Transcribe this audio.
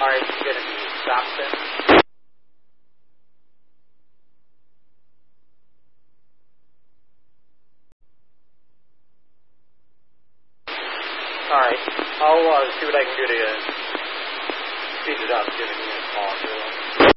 Alright, it's going to be Stockton. Alright, I'll see what I can do to speed it up, giving you a call.